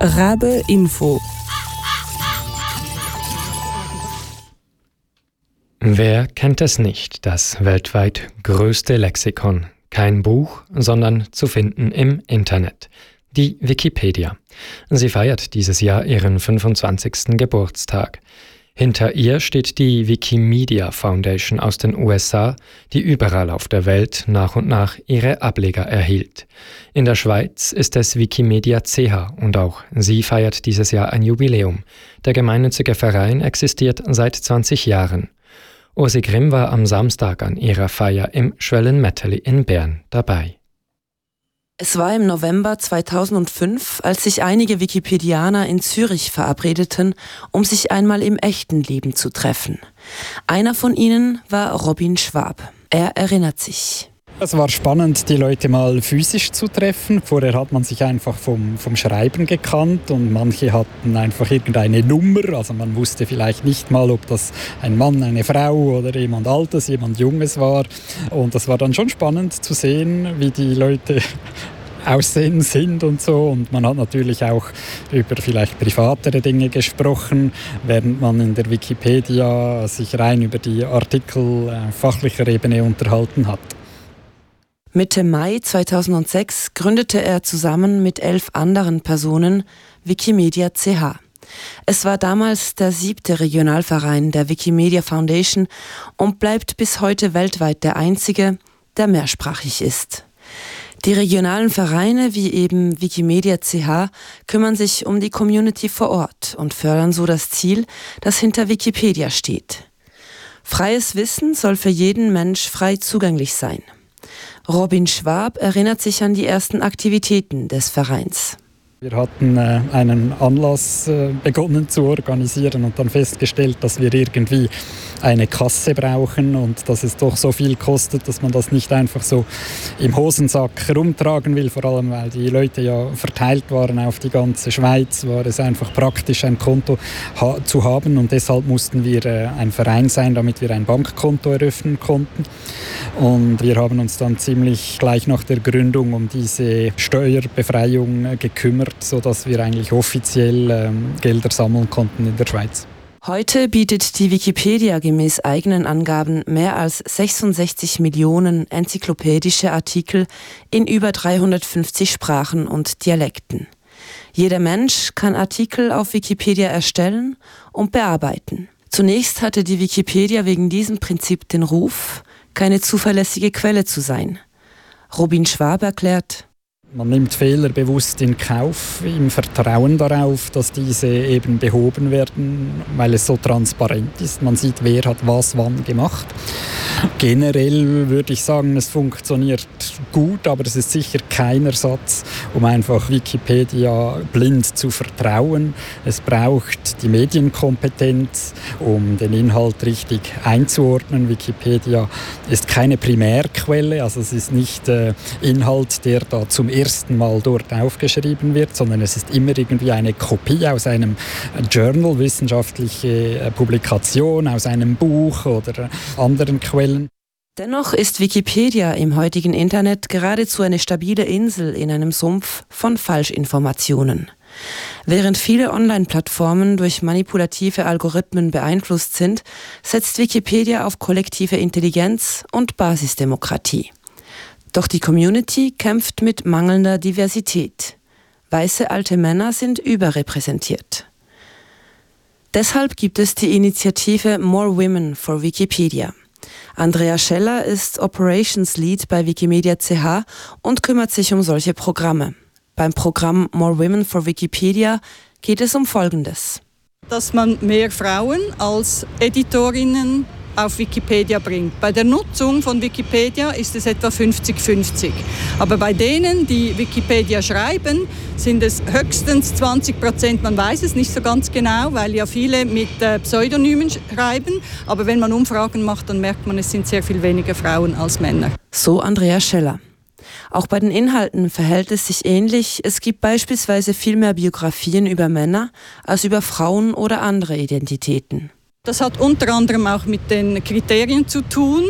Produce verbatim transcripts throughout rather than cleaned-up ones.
Rabe Info. Wer kennt es nicht, das weltweit größte Lexikon? Kein Buch, sondern zu finden im Internet. Die Wikipedia. Sie feiert dieses Jahr ihren fünfundzwanzigsten Geburtstag. Hinter ihr steht die Wikimedia Foundation aus den U S A, die überall auf der Welt nach und nach ihre Ableger erhielt. In der Schweiz ist es Wikimedia C H und auch sie feiert dieses Jahr ein Jubiläum. Der gemeinnützige Verein existiert seit zwanzig Jahren. Ursi Grimm war am Samstag an ihrer Feier im Schwellenmetteli in Bern dabei. Es war im November zweitausendfünf, als sich einige Wikipedianer in Zürich verabredeten, um sich einmal im echten Leben zu treffen. Einer von ihnen war Robin Schwab. Er erinnert sich. Es war spannend, die Leute mal physisch zu treffen. Vorher hat man sich einfach vom, vom Schreiben gekannt und manche hatten einfach irgendeine Nummer. Also man wusste vielleicht nicht mal, ob das ein Mann, eine Frau oder jemand Altes, jemand Junges war. Und das war dann schon spannend zu sehen, wie die Leute aussehen sind und so. Und man hat natürlich auch über vielleicht privatere Dinge gesprochen, während man in der Wikipedia sich rein über die Artikel äh, fachlicher Ebene unterhalten hat. Mitte Mai zweitausendsechs gründete er zusammen mit elf anderen Personen Wikimedia C H. Es war damals der siebte Regionalverein der Wikimedia Foundation und bleibt bis heute weltweit der einzige, der mehrsprachig ist. Die regionalen Vereine wie eben Wikimedia C H kümmern sich um die Community vor Ort und fördern so das Ziel, das hinter Wikipedia steht. Freies Wissen soll für jeden Mensch frei zugänglich sein. Robin Schwab erinnert sich an die ersten Aktivitäten des Vereins. Wir hatten äh, einen Anlass äh, begonnen zu organisieren und dann festgestellt, dass wir irgendwie eine Kasse brauchen und dass es doch so viel kostet, dass man das nicht einfach so im Hosensack rumtragen will. Vor allem, weil die Leute ja verteilt waren auf die ganze Schweiz, war es einfach praktisch, ein Konto ha- zu haben. Und deshalb mussten wir äh, ein Verein sein, damit wir ein Bankkonto eröffnen konnten. Und wir haben uns dann ziemlich gleich nach der Gründung um diese Steuerbefreiung äh, gekümmert, sodass wir eigentlich offiziell ähm, Gelder sammeln konnten in der Schweiz. Heute bietet die Wikipedia gemäß eigenen Angaben mehr als sechsundsechzig Millionen enzyklopädische Artikel in über dreihundertfünfzig Sprachen und Dialekten. Jeder Mensch kann Artikel auf Wikipedia erstellen und bearbeiten. Zunächst hatte die Wikipedia wegen diesem Prinzip den Ruf, keine zuverlässige Quelle zu sein. Robin Schwab erklärt: Man nimmt Fehler bewusst in Kauf, im Vertrauen darauf, dass diese eben behoben werden, weil es so transparent ist. Man sieht, wer hat was wann gemacht. Generell würde ich sagen, es funktioniert gut, aber es ist sicher kein Ersatz, um einfach Wikipedia blind zu vertrauen. Es braucht die Medienkompetenz, um den Inhalt richtig einzuordnen. Wikipedia ist keine Primärquelle, also es ist nicht äh, Inhalt, der da zum ersten Mal dort aufgeschrieben wird, sondern es ist immer irgendwie eine Kopie aus einem Journal, wissenschaftliche äh, Publikation, aus einem Buch oder anderen Quellen. Dennoch ist Wikipedia im heutigen Internet geradezu eine stabile Insel in einem Sumpf von Falschinformationen. Während viele Online-Plattformen durch manipulative Algorithmen beeinflusst sind, setzt Wikipedia auf kollektive Intelligenz und Basisdemokratie. Doch die Community kämpft mit mangelnder Diversität. Weiße alte Männer sind überrepräsentiert. Deshalb gibt es die Initiative More Women for Wikipedia. Andrea Scheller ist Operations Lead bei Wikimedia C H und kümmert sich um solche Programme. Beim Programm More Women for Wikipedia geht es um Folgendes: Dass man mehr Frauen als Editorinnen auf Wikipedia bringt. Bei der Nutzung von Wikipedia ist es etwa fünfzig fünfzig. Aber bei denen, die Wikipedia schreiben, sind es höchstens zwanzig Prozent. Man weiß es nicht so ganz genau, weil ja viele mit äh, Pseudonymen schreiben. Aber wenn man Umfragen macht, dann merkt man, es sind sehr viel weniger Frauen als Männer. So Andrea Scheller. Auch bei den Inhalten verhält es sich ähnlich. Es gibt beispielsweise viel mehr Biografien über Männer als über Frauen oder andere Identitäten. Das hat unter anderem auch mit den Kriterien zu tun.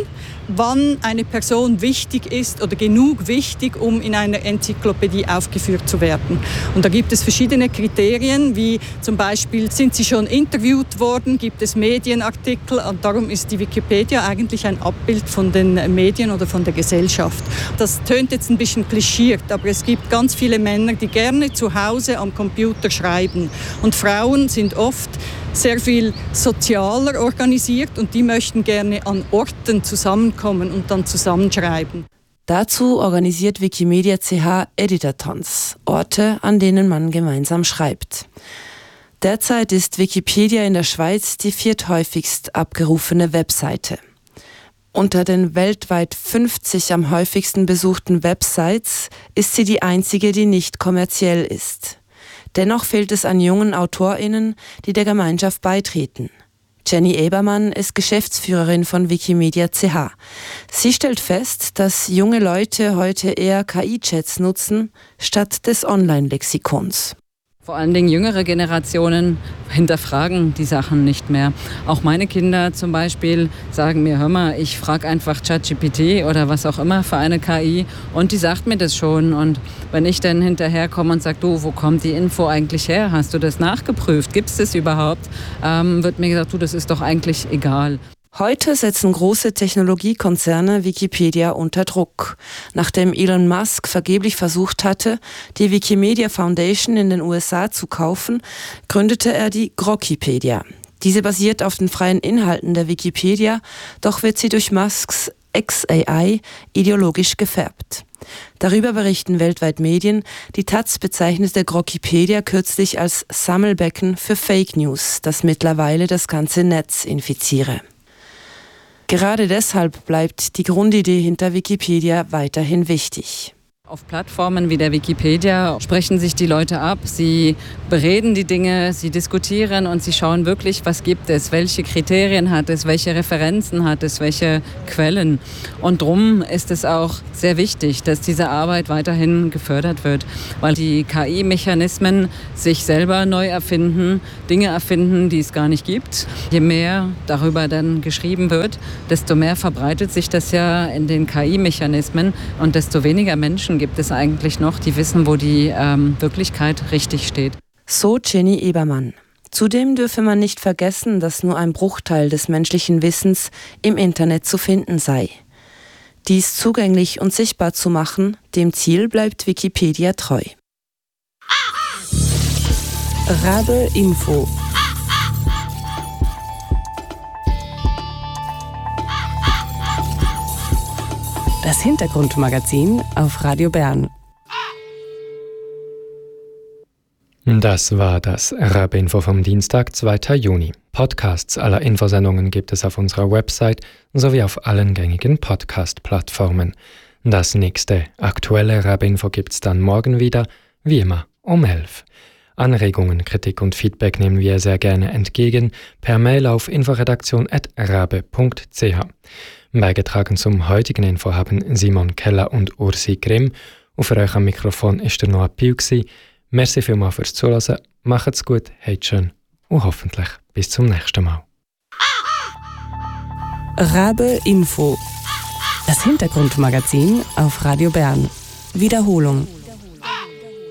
wann eine Person wichtig ist oder genug wichtig, um in einer Enzyklopädie aufgeführt zu werden. Und da gibt es verschiedene Kriterien, wie zum Beispiel, sind sie schon interviewt worden, gibt es Medienartikel, und darum ist die Wikipedia eigentlich ein Abbild von den Medien oder von der Gesellschaft. Das tönt jetzt ein bisschen klischiert, aber es gibt ganz viele Männer, die gerne zu Hause am Computer schreiben. Und Frauen sind oft sehr viel sozialer organisiert und die möchten gerne an Orten zusammenkommen und dann zusammenschreiben. Dazu organisiert Wikimedia C H Editathons, Orte, an denen man gemeinsam schreibt. Derzeit ist Wikipedia in der Schweiz die vierthäufigst abgerufene Webseite. Unter den weltweit fünfzig am häufigsten besuchten Websites ist sie die einzige, die nicht kommerziell ist. Dennoch fehlt es an jungen AutorInnen, die der Gemeinschaft beitreten. Jenny Ebermann ist Geschäftsführerin von Wikimedia C H. Sie stellt fest, dass junge Leute heute eher K I-Chats nutzen, statt des Online-Lexikons. Vor allen Dingen jüngere Generationen hinterfragen die Sachen nicht mehr. Auch meine Kinder zum Beispiel sagen mir, hör mal, ich frage einfach ChatGPT oder was auch immer für eine K I und die sagt mir das schon. Und wenn ich dann hinterherkomme und sage, du, wo kommt die Info eigentlich her? Hast du das nachgeprüft? Gibt es das überhaupt? Ähm, wird mir gesagt, du, das ist doch eigentlich egal. Heute setzen große Technologiekonzerne Wikipedia unter Druck. Nachdem Elon Musk vergeblich versucht hatte, die Wikimedia Foundation in den U S A zu kaufen, gründete er die Grokkipedia. Diese basiert auf den freien Inhalten der Wikipedia, doch wird sie durch Musks X-A I ideologisch gefärbt. Darüber berichten weltweit Medien. Die Taz bezeichnete Grokkipedia kürzlich als Sammelbecken für Fake News, das mittlerweile das ganze Netz infiziere. Gerade deshalb bleibt die Grundidee hinter Wikipedia weiterhin wichtig. Auf Plattformen wie der Wikipedia sprechen sich die Leute ab, sie bereden die Dinge, sie diskutieren und sie schauen wirklich, was gibt es, welche Kriterien hat es, welche Referenzen hat es, welche Quellen. Und darum ist es auch sehr wichtig, dass diese Arbeit weiterhin gefördert wird, weil die K I-Mechanismen sich selber neu erfinden, Dinge erfinden, die es gar nicht gibt. Je mehr darüber dann geschrieben wird, desto mehr verbreitet sich das ja in den K I-Mechanismen und desto weniger Menschen gibt es eigentlich noch, die wissen, wo die ähm, Wirklichkeit richtig steht. So Jenny Ebermann. Zudem dürfe man nicht vergessen, dass nur ein Bruchteil des menschlichen Wissens im Internet zu finden sei. Dies zugänglich und sichtbar zu machen, dem Ziel bleibt Wikipedia treu. Rabe Info. Das Hintergrundmagazin auf Radio Bern. Das war das Rabe-Info vom Dienstag, zweiten Juni. Podcasts aller Infosendungen gibt es auf unserer Website sowie auf allen gängigen Podcast-Plattformen. Das nächste aktuelle Rabe-Info gibt es dann morgen wieder, wie immer um elf. Anregungen, Kritik und Feedback nehmen wir sehr gerne entgegen per Mail auf inforedaktion at rabe punkt c h. Beigetragen zum heutigen Info haben Simon Keller und Ursi Grimm. Und für euch am Mikrofon ist der Noah Piu gsi. Merci vielmals fürs Zuhören, macht's gut, habt schön und hoffentlich bis zum nächsten Mal. Rabe Info. Das Hintergrundmagazin auf Radio Bern. Wiederholung.